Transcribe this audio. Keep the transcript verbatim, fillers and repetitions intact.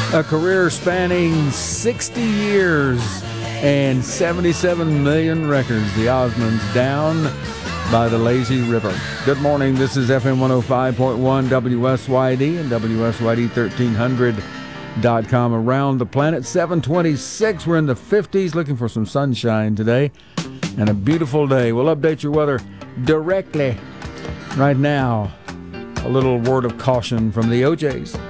A career spanning sixty years and seventy-seven million records. The Osmonds down by the lazy river. Good morning. This is F M one oh five point one W S Y D and W S Y D thirteen hundred dot com around the planet. seven twenty-six. We're in the fifties, looking for some sunshine today and a beautiful day. We'll update your weather directly right now. A little word of caution from the O Js.